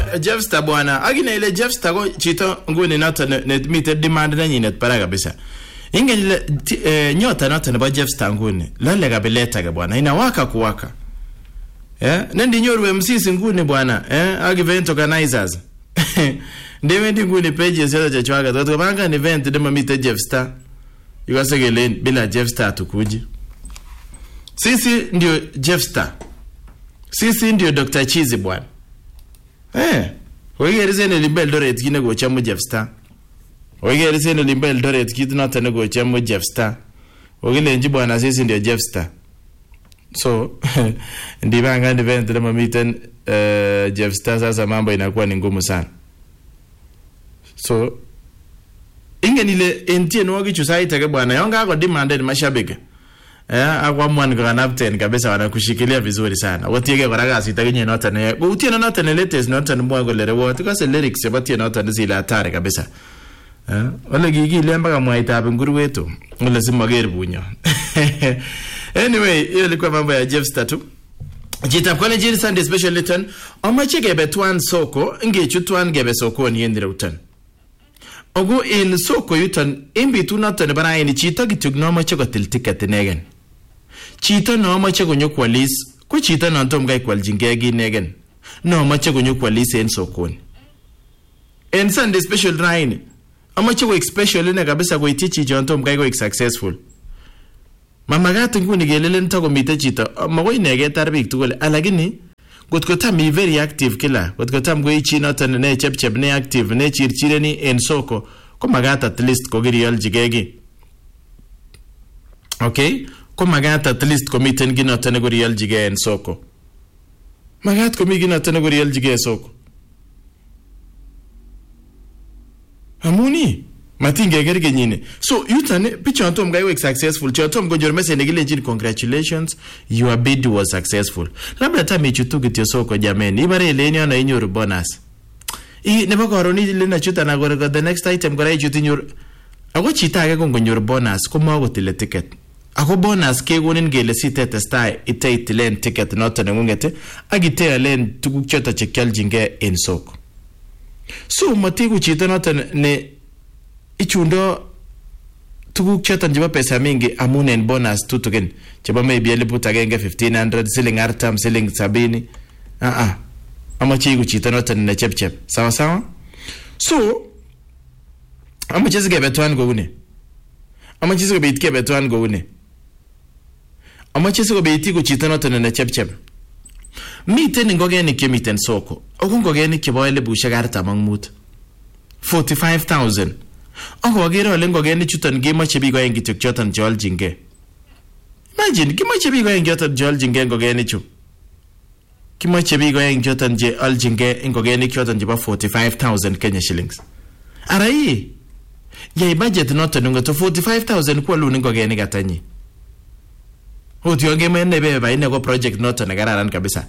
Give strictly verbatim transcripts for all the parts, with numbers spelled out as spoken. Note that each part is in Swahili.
Jeffster bwana. Agine ile Jeffster ko chito nguni noto ne mite demand nanyinet para kabisa. Inge ile eh, nyota noto nebo Jeffster nguni. Lale kabeleta ke bwana. Inawaka kuwaka. Eh? Nendi nyorwe msisi nguni bwana. Eh? Ag event organizers. Ndewendi nguni pages yote chachwaga. Toto banga ni event dema mite Jeffster. Yuwase gelen bila Jeffster tukuji. Sisi ndio Jeffster. Sisi ndio Doctor Chizi bwana. Eh. Wegerize ne limbel doret kine go chamu Jeffster. Wegerize ne limbel doret kit not ne go chamu Jeffster. Ogilenji bwana sisi ndio Jeffster. So ndibanga ni event dema miten uh, Jeffster sasa mambo inakuwa ni ngumu sana. So inge nile entie nwogi chusaita ke bwana yonga ako demanded mashabiki. Eh akwa mwan kwa napten kabisa wanakushikilia vizuri sana. Watiege kwa ragasi itagenye nota ne. Utie nota ne latest nota ne mwa golere wote kwa se lyrics yabatie nota ne zile hatari kabisa. Eh wale gigi lemba kama itabe nguru wetu. Wale simageri bunyo. Anyway, hiyo ilikuwa mambo ya Jeffster tu. Jita kwa njiri Sunday special return. Omache gebe tuan soko nge chutuan gebe soko ni yendire utan. Ogu in soko yutan imbi tu nota ne bana ini chita kitug no mache ko til ticket negen. Chita no mache ko nyokwalis ko chita no ntom gai kwal jingegi negen. No mache ko nyokwalis en sokoni. En Sunday special rain. Amache ko special ne kabisa ko itichi jontom gai ko successful. Mama gatu nguni gelele ntako mite chita mago inege tarbik tugole alagini gotko tam very active kila gotko tam go ichi nota ne chep chep ne active ne chirchire ni en soko ko magata at least ko girial jigegi. Okay, ko magata at least ko miten gi nota ne girial jige en soko. Magat ko mi gi nota ne girial jige soko. Amuni matinge gerge nyine. So yutane picha antom gaiwe successful. Chatom go jormese negile njini congratulations, your bid was successful. Labda tami chutugi tiyo soko jameni. Ibare ile enyo na inyo bonus. I nebo koroni ile na chuta na gore the next item gore chuti nyor. Ako chita age kongo nyor bonus kuma ako tile ticket. Ako bonus ke gonin gele site testai ite itilen ticket nota ngungete. Agite alen tuguk chota chekyal jinge en soko. So matigu chita nota ne ichundo tuguk choton chebo pesa mingi amunen bonus tutugen chebo maybe eliput agenge fifteen hundred siling artam siling sabini ah ah amachi kuchita noton ne chep chep sawa sawa. So amachi zige betwan go une amachi zige bitke betwan go une amachi zige biti kuchita noton ne chep chep miten ngogeni kemiten soko okungogeni kibo elibushek artam ak mut forty-five thousand. Ako agere ole ngogeni chuton gemache bigo en kityok choton jol jinge. Imagine gemache bigo en choton jol jinge ngogeni chu. Gemache bigo en choton je al jinge ngogeni choton jeba forty-five thousand Kenya shillings. Arai. Ye budget noton ngo to forty-five thousand kwa lu ngogeni gatanyi. Hoti ngeme ne beba ine go project noton ngararan kabisa.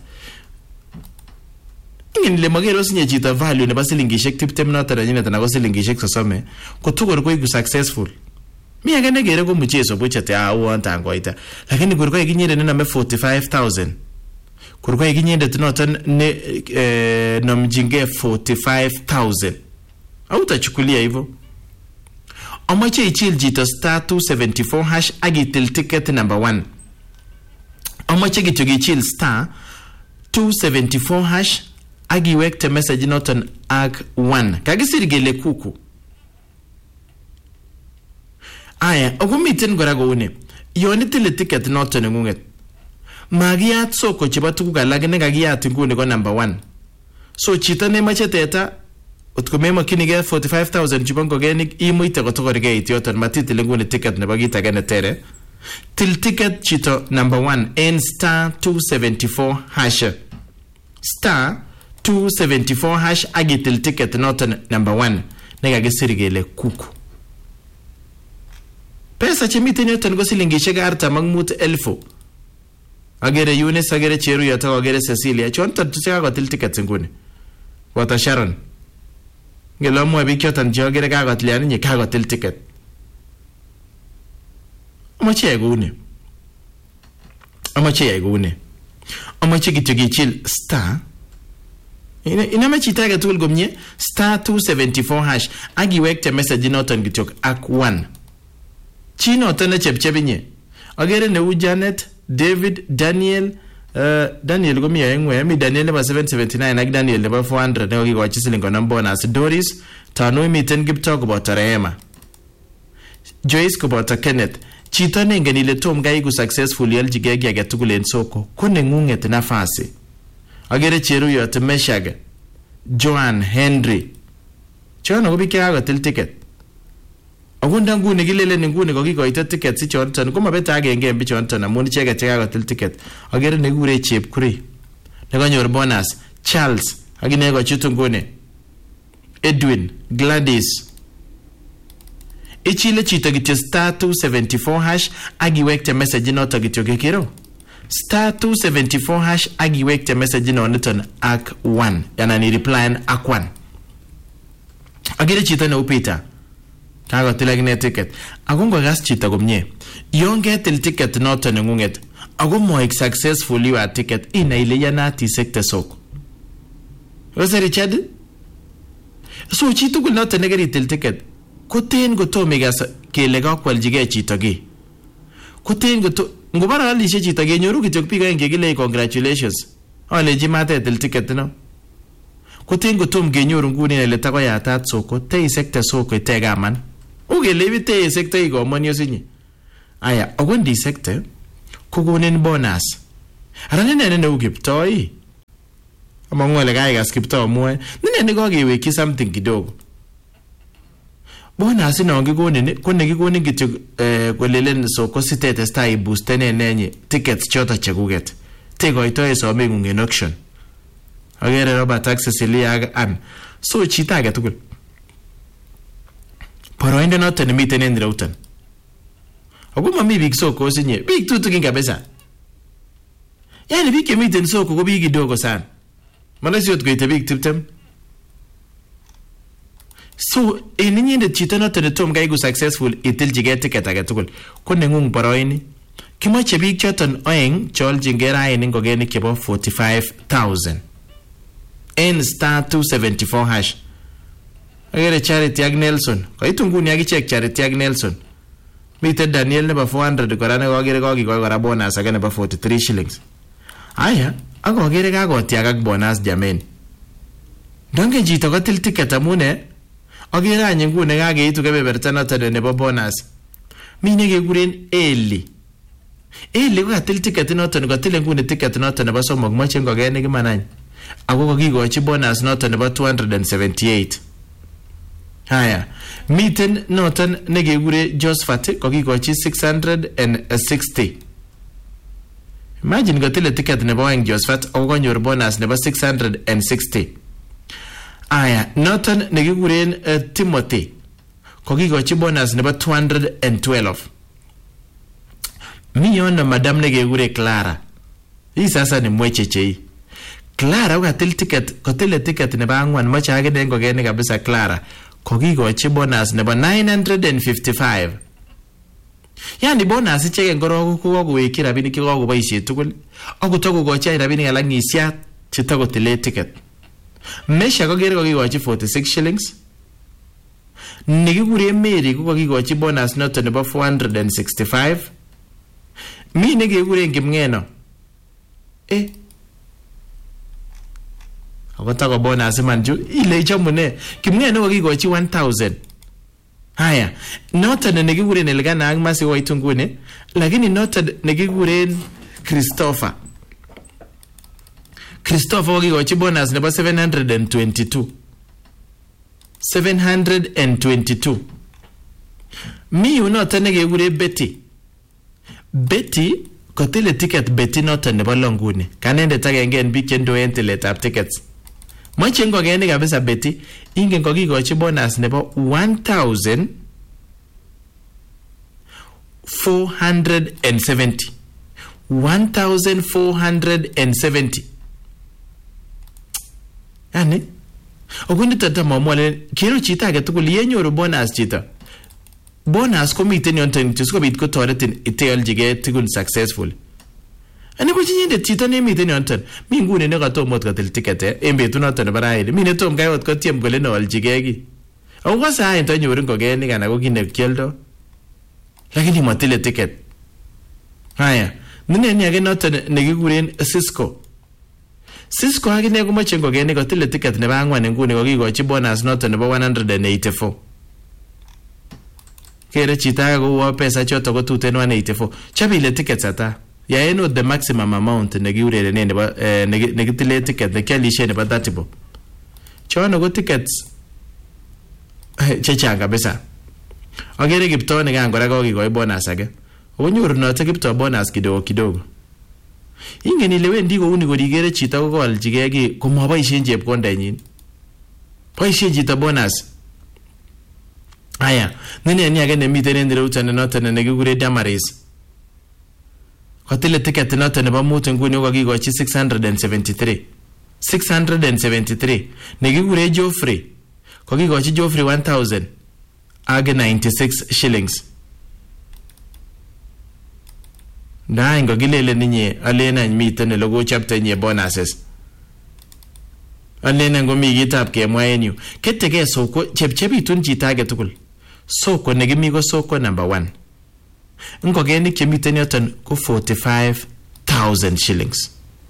Ingin le magero sinye chita value ne basilingishek tiptem nota ranyine tana go silingishek sosome ko tugor ko iku successful. Mi age ne gere go mucheso buchate a wanta ngoita. Lakini gurko iginyere ne na forty-five thousand. Gurko iginyere nota ne eh, nomjinge forty-five thousand. Auta chukulia hivyo. Amache ichil jita star two seventy-four hash agitil ticket number one. Amache gitugi ichil star two seventy-four hash agi wekte message noton ag one. Kagisiri gele kuku. Aya, ogumiten gorago une. Yoni tile ticket noton ngunget. Magiyat soko chiba tuku galagine gagiyat ngune go number one. So chita ne macheteta utkumema kinige forty-five thousand chiba ngogenik imu ite gotogorige itioton matitile ngune ticket ne bagita gane tere. Til ticket chito number one en star two seventy-four hash. Star two seventy-four hash agitil ticket noton number one nega gesirigele kuku. Pesa chemite nyoton go silingishek artam ak mut elfu. Agere Eunice agere Cheru yata agere Cecilia chonton tsaka go til ticket ngune. Wata Sharon. Ngelo mo bikyotan jogere ka go tlian ni ka go til ticket. Amache gune. Amache gune. Amache gitugi chill star Iname chito age tugul komye star two seventy-four hash ak iwekte message noton kityok ak one. Chi noton ne chepchepinye. Agere neu Janet, David, Daniel, uh, Daniel komi aengwe, mi Daniel nebo seven seventy-nine ak Daniel nebo four hundred ne kokikochi siling konom bonus. Doris, Tanu miten Kiptoo koboto Rehema. Joyce koboto Kenneth. Chito nengen ile tom kai ku successful yaljige ki age tugul en soko. Ko nengunget nafasi. Agere Cheruyot, Meshag, Joan, Henry. Chono ko bike kakotil ticket. Akunda nguni kilele nguni kokikoito ticket si chonton ko mabeta agenge en bichonton amun icheket che kakotil ticket. Agere nekure Chepkuri. Nekanyor bonus Charles akine kochut nguni. Edwin, Gladys. Ichile chito kityo star two seventy-four hash agiwekte message noto kityo kekiro. Star two seventy-four hash agiwekte message noton ak one. Yana ni reply ak one. Agere chito ne upita. Kago tilagine ticket. Agongo gas chito komye. Yongetil ticket noton ngunget. Ago moik successful your ticket ina ile yanati sekte soko. Wase Richard? So chito kul noton negeritil ticket. Koten gotomi gas kele kakwaljige chito gi. Koten goto ngobara alishe chito ge nyoru kityo pika enge kile congratulations. Oleji matetil ticket no. Koten gotom ge nyoru nguni ile takoyatat soko te sekte soko itegaman. Ugele bite sekte igomonyo sinyi. Aya, ogondi sekte kogonen bonus. Aranene nene Kiptoo yi. Amangwele kai gas Kiptoo mwe. Nene ne kokeweki something kidogo. Bonus ino ngikonin ko nekikonin kityo eh kolelen soko sitete style booster nenenye tickets choto chekuget. Tegoito esome ngungen auction. Agere Robert Accessilia ak an. So chita age tugul. Poroinde noton nemiten en Roughton. Ako mami big soko sinye. Big tutukin kabisa. Yani big kemiten soko ko big kidogo sana. Malasi yot koite big tiptem. So, ininyi nde chito noton netom kai ku successful itiljige ticket age tugul. Ko nengung poroini. Kimoche big choton oeng choljinge raini ngogenik chebo forty-five thousand. En star two seventy-four hash. Agere Charity ak Nelson. Koitu nguni akichek Charity ak Nelson. Mite Daniel nebo four hundred kora ne kokere kokikoi kora bonus age nebo forty-three shillings. Aya, ako kokere kakotiak ak bonus jameni. Donge chito kotil ticket amune. Agere anye nguni kakeitu kebeberta noton nebo bonus. Mine kekuren Eli. Eli ko katil ticket noton kotil nguni ticket noton nebo somok moche ngogenik imanany. Ako kokikochi bonus noton nebo two hundred seventy-eight. Haya, miten noton nekekure Josephat kokikochi six hundred sixty. Imagine kotile ticket nebo eng Josephat ako konyor bonus nebo six hundred sixty. Aya, noton nekikuren uh, Timothy kokikochi bonus nebo two hundred twelve. Mi yono madam nekekure Clara. Hii sasa ni mwechechei. Clara ukatil ticket, kotile ticket nebo angwan mocha agene ngogeni kabisa Clara. Kokikochi bonus nebo nine hundred fifty-five. Yani bonus icheken korok ko kokoweki rabinik che kokoboisie tugul. Ako tokokochi rabinik alak ngisiat che takotile ticket. Mesha kokere kokikochi forty-six shillings. Nekikure Mary ko kokikochi bonus noto nebo four hundred sixty-five. Mi nekekure Kimngeno. Eh. Ako tako bonus manju ile chamune. Kimngeno kokikochi one thousand. Haya, noto nekikure Nelgana ak Masi waitu ngune, lakini noto nekikure Christopher. Christopher kokikochi bonus nebo seven hundred twenty-two. seven hundred twenty-two. Mi noto nekekure Betty. Betty kotile ticket Betty noto nebo longuni. Kanende tagengen bik chendo en tiletab tickets. Moche ngogeni kabisa Betty, ingen kokikochi bonus nebo one thousand four hundred seventy. one thousand four hundred seventy. Yani, okundi tata mamwale, kero chita age tukul yenyoru bonus chita. Bonus komiten yonten, tusko bit ko toretin ite aljige tukun successful. Ani ko chinyendet chito nemiten yonton. Mi nguni ne katomot kotil ticket en betunoton nebo raini. Mi netom kai ot kotiem kole nooljigei ki. Ako ko sain tanyoru ngokenik anan ko kit nekioldo. Lakini matile ticket. Haya, nene ni age noton nekikuren Cisco. Cisco akine komoche ngokenik kotile ticket nebo angwan nguni kokikochi bonus noton nebo one hundred eighty-four. Kere chito age kowo pesa choto ko tuten one eighty-four. Chapile tickets ata. Yae no the maximum amount nekiurerenen nebo eh, nekitile ticket nekialishe nebo thirty bob. Chono ko tickets chechang kabisa. Agere Kiptoo nikan kora kokikoi bonus age. Onyorunote Kiptoo bonus kidogo kidogo. Ingen ile wendi kouni korikere chito kokoljigei ki komaboisien chepkondenyin. Boisien chito bonus. Aya, nene ni age nemiten en reuton noton nekikure Damaris. Kotile ticket noton nebo mut nguni kokikochi six hundred seventy-three. six hundred seventy-three. Nekikure Geoffrey. Kokikochi Geoffrey one thousand age ninety-six shillings. Ndain kokilele ninyi alena miten logo chapter nye bonuses. Alena ngomi kitab kemwa en yu. Ketege soko chepchepitun chito age tugul. Soko nekimi ko soko number one. Ngokenik chemiten yoton ko forty-five thousand shillings.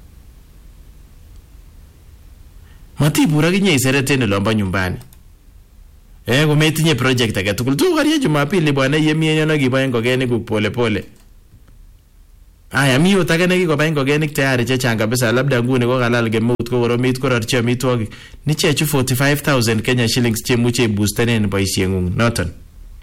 Matibura kinye isereten lomba nyumbani. Eh kometinye project age tugul. Tu kariye Jumapili bwana yemie na kiba ngokenik pole pole. Aya mi utake nekikobai ngokenik tayari chechang kabisa labda nguni ko kalal kemeut ko koromit kororchi amitwogik. Ni chechu forty-five thousand Kenya shillings chemuche boostenen boisiengung noton.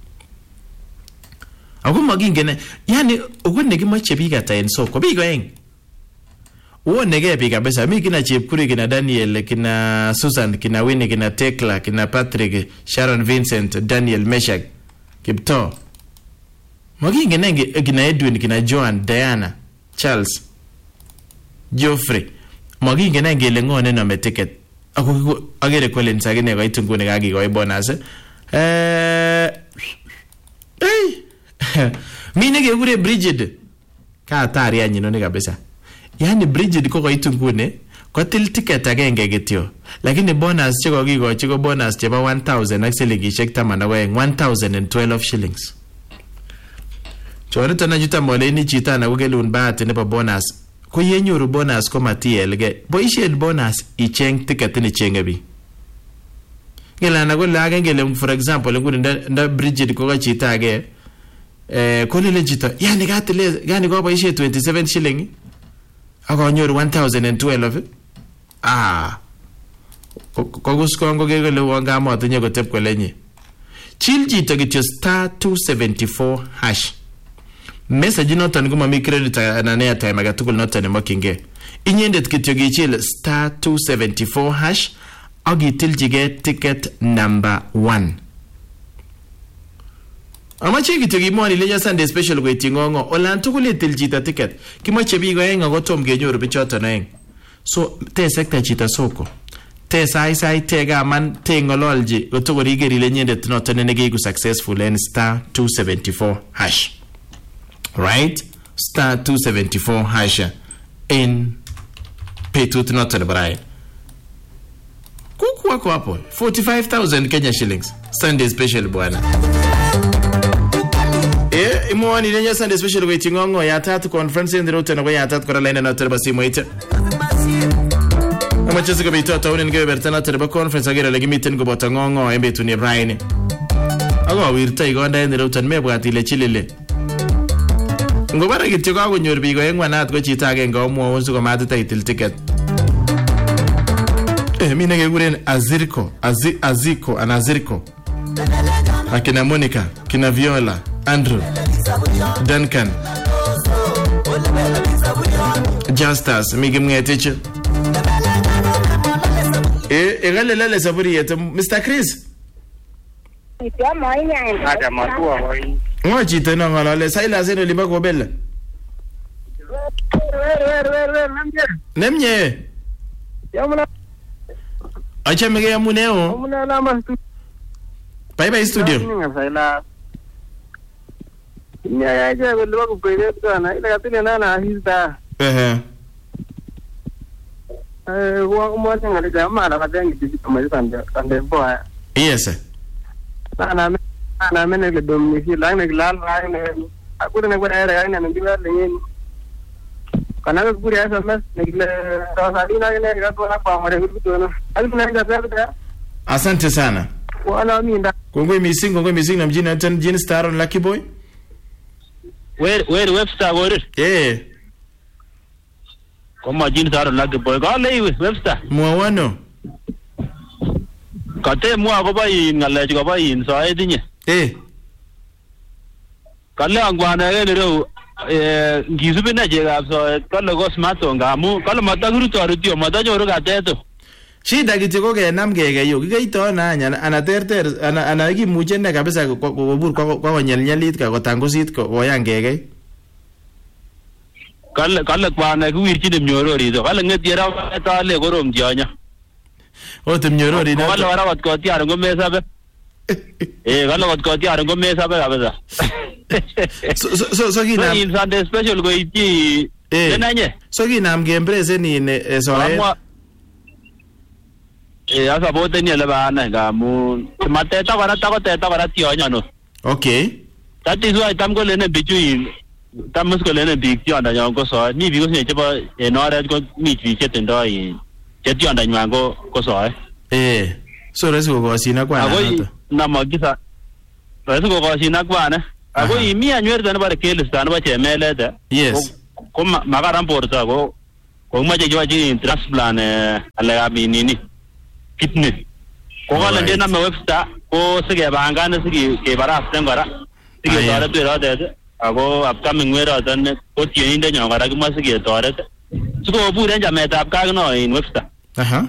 Ako magingen yani uko nekimoche biik ata en soko biik oeng. Uonege biik kabisa mi kina Chepkuri kina Daniel kina Susan kina Winnie kina Tekla kina Patrick Sharon Vincent Daniel Meshak Kiptoo. Magingen nenge kina Edwin kina Joan Diana Charles Geoffrey. Magingen nenge le ngone no ticket. Ako agere Collins agine koitu ngune kakikoi bonus. Eh Eh Mine kekure Bridget. Ka atari anyino ni kabisa. Yani Bridget ko koitu ngune kotil ticket agenge kityo. Lakini bonus che kokikochi ko bonus chebo one thousand ak silingishek taman ak oeng one thousand twelve shillings. Chorito na juta moleni chita na kugelun bahati nebo bonus. Ko yenyoru bonus ko matielge. Boisien bonus icheng ticket ni chenge bi. Ngela na ko lage ngele for example nguni nda Bridget ko ka chita age eh kolile chita yani gatile yani ko boisie twenty-seven shilling akonyoru one thousand twelve. Ah. Kogusko ngo kegele wanga matinye kotep kolenye. Chill chito kityo star two seventy-four hash. Message noton kuma mi credit na ne time aga tugul noton ne mokinge. Inyendet kityo gichil star two seventy-four hash agitilchige ticket number one. Amache kityo gimoni leja Sunday special ko itingongo olan tugul itil chito ticket. Kimoche biik oeng ako tom kenyoru bichoton oeng. So te sekta chito soko. Te sai sai te gaman te ngololji kotokori geri lenyendet noton ne geku successful en star two seventy-four hash. Right? Star two seventy-four hash in petut noton barai. Kuku wako hapo forty-five thousand Kenya shillings. Sunday special bwana. Eh imwani lenye Sunday special ko itingongo ya tatu conference ndio tena ya tatu kwa line noton basimo ite. Amache ko bito tawo nge bertana terba conference agera legi meeting go botangongo embetu ni Brian. Ago wirta igonda ndio tan mebwati le chilile. Ngobara kityo ka konyor biik oeng wanat ko chito agenge omwowon siko matita itil ticket. Eh mine kekuren Azirko, Azi, Aziko and Azirko. Akina Monica, kina Viola, Andrew, Duncan, Justus, migi mngeteche. Eh, egale lele saburi yeto Mister Chris. Ito mo yan. Ada matua mo. Ngo chito no ngolole saila seno limba ko bella. Nemye. Yamuna. Acha mege yamuneo. Yamuna lama. Bye bye studio. Ninga saila. Nya ya je belo ko pere kana ila katile na na hizda. ehe Eh, wa mo tanga de jama na kadengi di kama tande tande boy. yes Ana me ana me ne dom ni la ne la la ne. Aku ne gua era ne ne gua le. Kana ko guri asa mes ne le rasali na ne ga to na kwa mare ku to na. Aku ne ga ta. Asante sana. Wala minda. Kongwe missing, kongwe missing na mjini Anton Jini Star on Lucky Boy. Where where Webster where? Eh, Koma Jini Star on Lucky Boy. Ka le Webster. mwawano. Kate mwa ko ba yin ngale ko ba yin so ai dinye. Eh, Kale angwana ge le eh ngizubi na je ga so kale go smart ngamu kale mataguru to arutio matajo ro ga teto. shida kityo ko kenam kekeyo kikeito na anya ana terter ana ana kimuche ne kabisa kobur kwa kwa nyelnyelit ka kotangusit ko koyan kekei. Kale kale kwana kuwirchini mnyorori to kale ngetiera ta le korom tionya. Otum nyorori na. Kale wara wat ko tiar ngo mesabe. Eh kale wat ko tiar ngo mesabe kabisa. So so so, so kinam in Sunday special go iti. Eh. Nenanye. So kinam gemprese ni ne soe. Eh asa bote ni le bana ngamu mateta bara ta ko teta bara tionya no. Okay. That is why tam go lene bichu tam mus go lene big tionda nyong ko so ni bi ko se chebo enore ko mi bi chetendo yi chetionda nywango ko so Eh. So resu ko sina kwa na. Ago na magisa. Resu ko sina kwa na. Ago imi anwer dan bare kelis dan ba chemele de. Yes. Ko magaram porta go ko ma je joji transplant ala abi nini. Kidney. Ko gala de na me Webster ko sige banga na sige ke bara aften gara. Sige bara tu ra de. Ago upcoming wera dan ko tieni de nyong gara ma sige tore. Suko bu den jame ta ka no in Webster. Aha.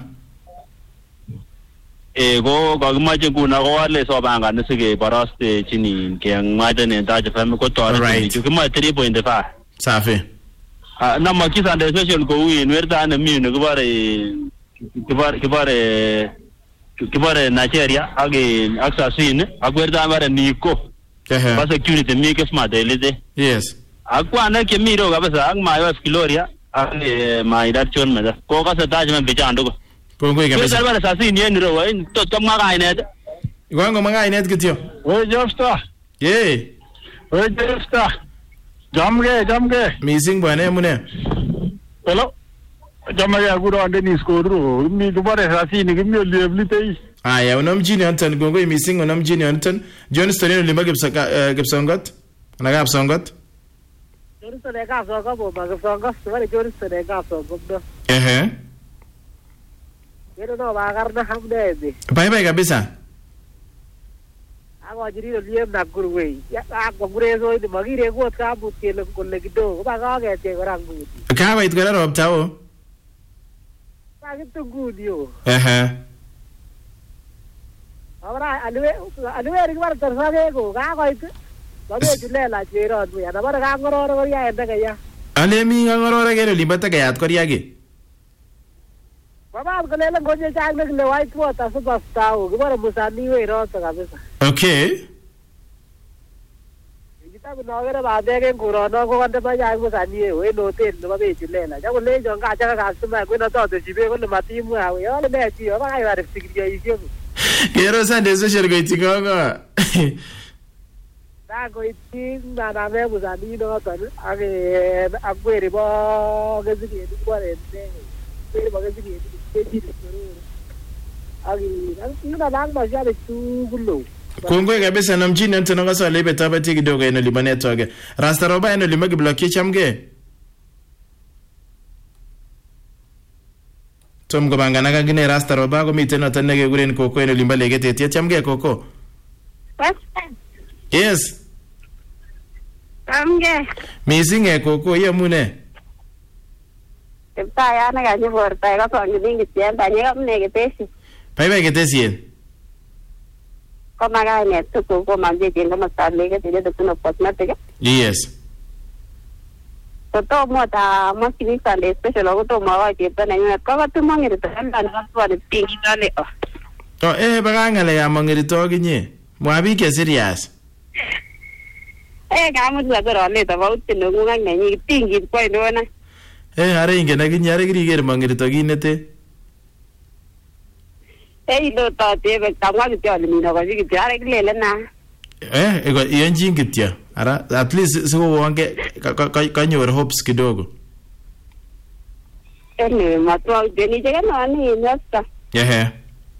E go go ma je ku na go le so banga na sige bara ste chini ke ma de ne ta je fam ko tore. Ju ke ma three point five. Safi. Ah na ma kisa de special go in werta na mi ne go bare kibar kibar kibar Nigeria age assassin agwerda bare niko Eh. ba security mi ke smart elite Yes. akwa na ke miro ga basa ang mayo Gloria age mai dar chon meda ko ka sa taj me bichando ko Kongwe ke kabisa. bare assassin ni ndro wa to to ma ga ine Gwango manga inet kityo. We Jofta. Ye. We Jofta. Jamge jamge. Missing bwana emune. Hello. Jamage aguro ande ni skoro. Mi dubare sasi ni kimi lebli tei. Aya unam jini Anton kongwe missing unam jini Anton. John Stonino limba gipsaka gipsongot. Ana gapsongot. Joristo de ka so ko bo ma so ko so wale joristo de ka so ko do. Eh. Pero no ba garna hamde de. Bye bye kabisa. Ako jiri lo liem na kurwe. Ya ako gure so de magire ko ka but ke lo ko le gido. Ba ka ke che orang but. Kawa itkara rob tao. Ba ke tu gudio. Eh. Ahora alwe alwe ri war tar sa de ko ka ko it. Ba de jule la chero du ya na bar ka ngoro ro ya enda ka ya. Ale mi ngorore gero limbata kayat koryage. Baba ko le lang ko je chang na le white water so bas tao. Ko bar musani we ro ta ka besa. Okay. Kita ko no gere ba de ke ngoro no ko ande ba ya musani we no ten no ba be jule la. Ja ko le jo ka cha ka suma ko na to de jibe ko le mati mu ha we. Ole be ti ba ai ba de sikri ya isi. Gero Sunday social go itingongo. Ta ko itin na na me musani no to age agwere ba ke zigi ni ko re de. Pero ba ke zigi ni ke ti ko. Age na na ba ja de tu gulo. Kongwe kabisa na mjini Anton ngasa lebe tabati kidogo eno limane toge. Rasta roba eno limagi bloki chamge. Tom go bangana ka gine rasta roba go miteno tanege guren koko eno limba legete tia chamge koko. Yes. Amge. Missing e koko ye mune. Ta ya na ga ni por ta ga so ni dingi tienda ni ga ne ke tesi. Bye bye ketesien. Ko maga ne tu ko ko manje ke ngama sa le ke te de tu no pot na te. Yes. To to mo ta mo ki ni Sunday special go to mo wa ke ta na ni ko ga tu mo ngi ta na na so de pingi ta le. Oh eh baganga le ya mangiri togi nye. Mwabi ke serious. Eh ga mo la ko le ta ba uti no ngang ne ni pingi ko no na. Eh, are ingen akinye are kiriker mangirito kinete. Ei do ta tebe tamwa kityo limino ko kityo are kilele na. Eh, ego iyanjin kityo. Ara at least siko wange kanyor hopes kidogo. Ene matwa deni jega no ani nasta. Yeah.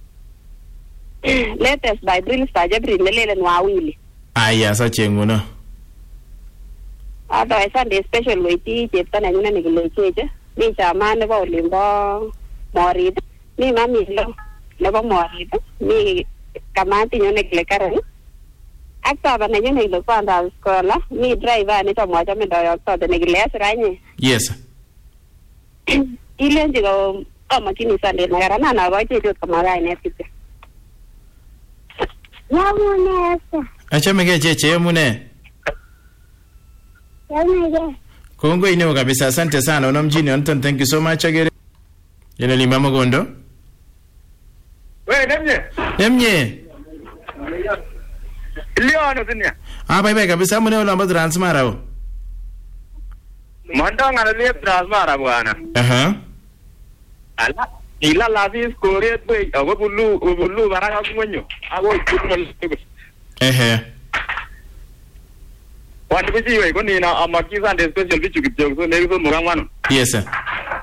Latest by Bill Sajabri nelele nwa wili. Aya sa chenguno. Ado Sunday special weti chepta na nyuna nikile cheche. Ni chama ne ba olimbo morid. Ni mami lo nebo morid. Ni kamati nyone kile karen. Akta ba na nyone ile kwanda skola. Ni driver ni tamwa chame doyo to de nikile asranye. Yes. Ile ndigo kama kini Sunday na garana na ba cheche kama ga ine kiti. Yamune asa. Achame ke cheche yamune. Yamune. Kongo ineo kabisa, asante sana. Ona mjini Anton, thank you so much agere. Yena limba Magondo. We nemye. Nemye. Leon zinia. Ah bye bye kabisa mune ulamba transmara ho. Mondo ngala le transmara bwana. Aha. Ala ila lavis koret we ago bulu bulu baraka kumonyo. Ago ikutol. Ehe. Wandi bisi we ko ni na amakiza and special bichu kityo so ne so mugangwano. Yes sir.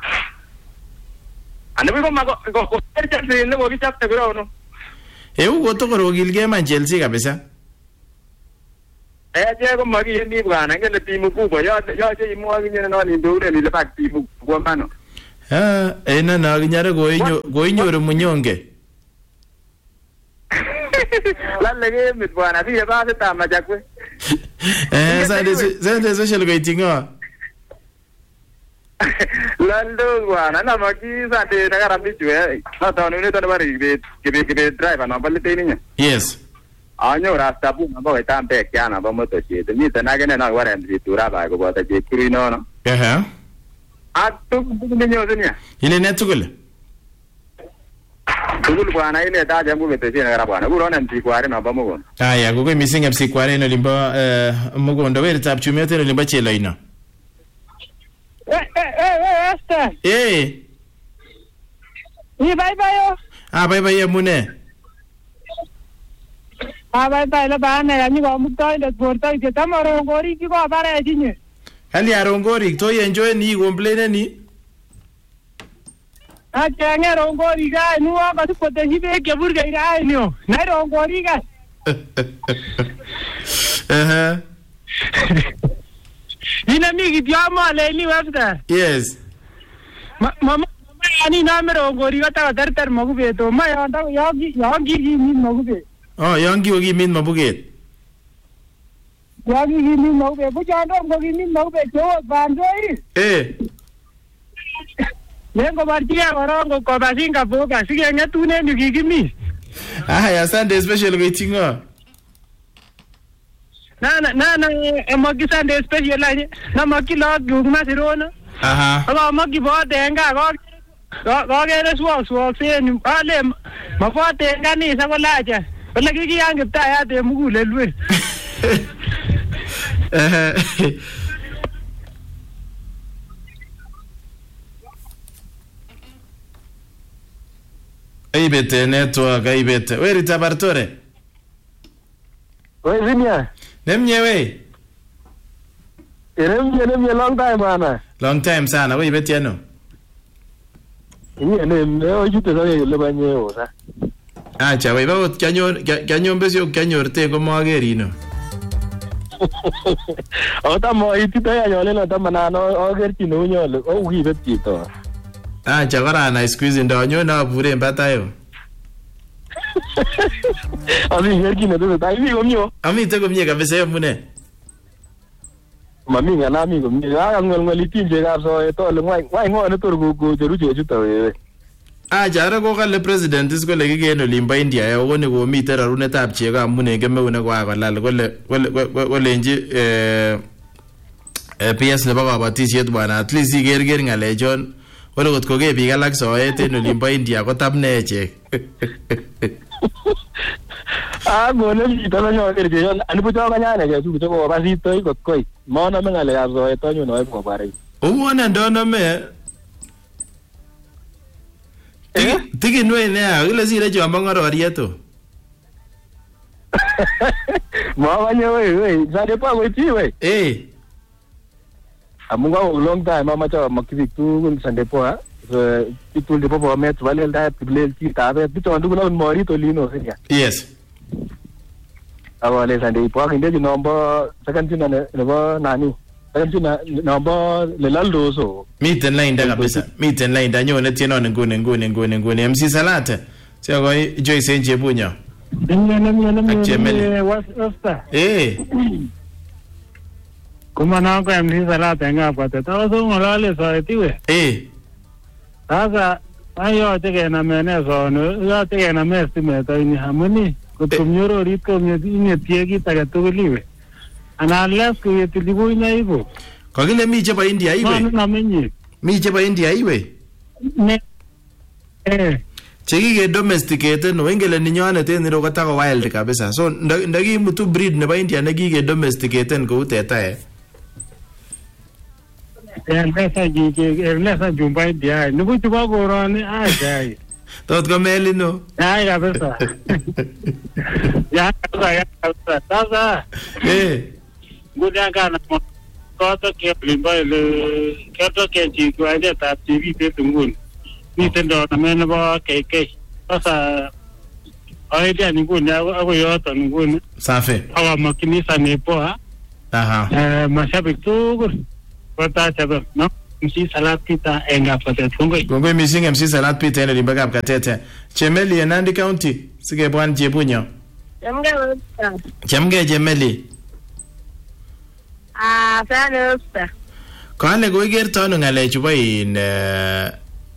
Ane ko mago ko ko terche ne mo bichap te bro no. E ugo to ko gilge man Chelsea kabisa. Eh je ko magi ni bwana ngene timu kubwa yo yo je imu aginye no ni ndure ni le pak timu kubwa mano. Ah, ena na ginyare go inyo go inyo munyonge. Lalle ge mit bwana bi ba se ta majakwe. Eh, Sunday Sunday special go itingo. Lando bwana na makiza de na garambi chwe. Na ta no ne ta bari be ke be ke driver na balle te ni. Yes. Anyo rasta bu na ba ta mpe kya na ba moto che. Ni ta na gene na wara ndi tura ba go ba ta je kuri no no. Aha. Atu ni nyo dunia. Ile netukule. Tugul bwana ile ta jambu bete che na gara bwana. Buro na ndi kware na ba mo gon. Aya, gogo missing M C kware no limba eh Mugondo we tap chumete no limba chela ino. Eh eh eh Esther. Eh. Ni bye bye. Ah bye bye mune. Ah bye bye la bana ya ni ko mutoy de porto ite tamoro gori ki ko bare jinye. Hali arongori to enjoy ni complain ni. Ah kenge rongori ga nu wa ba ko te hibe ke burga ira ni o. Na rongori ga. Eh. Ina mi ki diamo le ni wafta. Yes. Mama ani na me rongori ga ta dar tar magu be to ma ya ta ya gi ya gi gi mi magu be. Oh, yangi ogi min mabuget. Ya gi gi mi magu be bu ja ndo go gi mi magu be jo bandoi. Eh. Lengo bartia orongo ko basinga boga sige ngatune ni gi gi mi. Ah, ya Sunday special go itingo. Na na na na emagi Sunday special la na maki la gugma sirona. Aha. Aba magi bo denga go go ge swak swak se ni ale ma bo denga ni sa ko laja. Wala gi gi yang ta ya de mugule lwe. Eh. Aibete network aibete. Weri tabartore. We zinia. Nemnye we. Nemye nemye long time bana. Long time sana. We ibeti ano. Ni ne ne o jute so le banye o sa. Acha we ba kyanyor kyanyor besyo kyanyor te ko mageri no. O ta mo itito ya nyole no ta manano o gerti no nyole o wi beti to. Acha bara na squeeze ndo nyo na bure mbata yo. Ami gerki no to ta ibi gomyo. Ami te ko mye kabisa yo mune. Mami ngana mi gomyo ya ngol ngol itinje ga so e to le ngwai ngwai ngo ne to go go jeru jeju to we. Acha ra ko kale president isko le gige no limba India ya woni go mi tera rune tap che ga mune ke me une kwa kwa lal ko le ko le nji eh eh P S le baba batisiet bwana at least iger ger ngale jon wala got ko ge bi galak so ete no limba India ko tab ne che. Ah gole mi to no ger je ani bu to ga nyane ge su to ko ba si to ko koi mo na me ngale ga so e to nyu no e ko bare. Uwona ndono me. Tiki nwe ne ile zile jomba ngororieto. Mama nyewe we, zade pa we ti we. Eh. Amunga long time mama cha makivik tu sande po ha. So people de popo met wale da people ti ta be bito ndu na mori to lino seria. Yes. Awale sande po inde di nomba second tuna ne ba nani. Second tuna nomba le laldo so. Miten line da kabisa. Miten line da nyone tieno ngune ngune ngune ngune M C Salate. Sio kwa Joyce Njebunya. Nene nene nene wasta. Eh. Kuma na kwa M C Salate ngapa tata so ngolale so tiwe. Eh. Sasa ayo tege na mene so no yo tege na mesti me to ni hamuni kutumyoro rito mye tiegi taga tuliwe. Ana las ku yetilibu ina ibo. Kogile mi chebo India iwe. No na menyi. Mi chebo India iwe. Ne. Eh. Chekike domesticated no ingele ninyonet en iro kotako wild kabisa. So ndaki mutu breed nebo India nekike domesticated kou teta eh. Ernesa jike Ernesa jumba India. Nubu chupa koroni ai. Tot ko meli no. Ai kabisa. Ya kabisa ya kabisa. Sasa. Eh. Gudia kana koto ke limba le koto ke jiku aje ta T V te tungun. Ni tendo na mena ba K K. Sasa ai dia ningun ya ako yoto ningun. Safi. Awa makinisa ni poa. Aha. Eh mashabik tu kota chaba no. M C Salate Peter enga pata tungo. Gongo missing M C Salate Peter ene limba kap katete. Chemeli Nandi County. Sige bwan Jebunya. Jamge Jamge Jemeli. Ah, sana usta. Kane ko ikerto ano ngalechu bo in